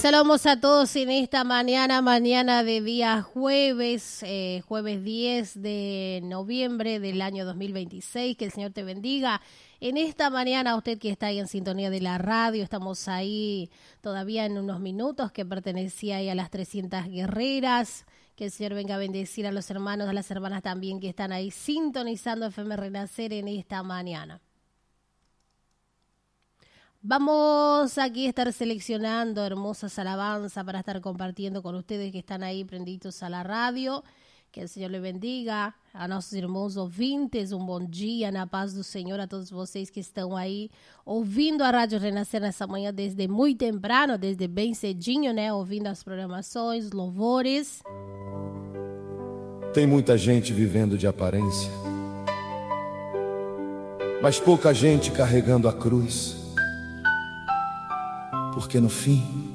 Saludamos a todos en esta mañana de día jueves, jueves 10 de noviembre del año 2026. Que el Señor te bendiga. En esta mañana, usted que está ahí en sintonía de la radio, estamos ahí todavía en unos minutos que pertenecía ahí a las 300 guerreras. Que el Señor venga a bendecir a los hermanos, a las hermanas también que están ahí sintonizando FM Renacer en esta mañana. Vamos aquí a estar seleccionando hermosas alabanzas para estar compartiendo con ustedes que están ahí prendidos a la radio. Que el Senhor le bendiga a nossos irmãos ouvintes, bom dia, na paz do Senhor a todos vocês que estão aí ouvindo a Rádio Renascer nessa manhã desde muito temprano, desde bem cedinho, né? Ouvindo as programações, louvores. Tem muita gente vivendo de aparência, mas pouca gente carregando a cruz, porque no fim